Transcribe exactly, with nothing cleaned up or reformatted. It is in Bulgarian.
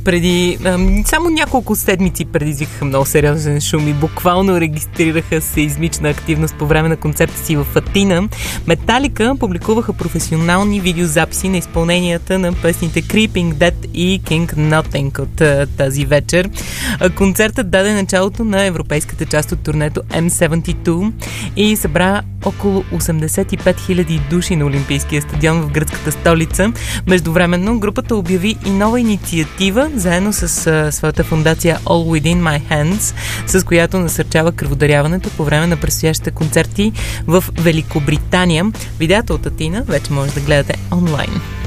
Преди ам, само няколко седмици предизвикаха много сериозен шум и буквално регистрираха сеизмична активност по време на концерта си в Атина. Металика публикуваха професионални видеозаписи на изпълненията на песните Creeping Dead и King Nothing от а, тази вечер. А, концертът даде началото на европейската част от турнето М седемдесет и две и събра около осемдесет и пет хиляди души на Олимпийския стадион в гръцката столица. Междувременно групата обяви и нова инициатива заедно с а, своята фундация All Within My Hands, с която насърчава кръводаряването по време на предстоящите концерти в Великобритания. Видеята от Атина вече може да гледате онлайн.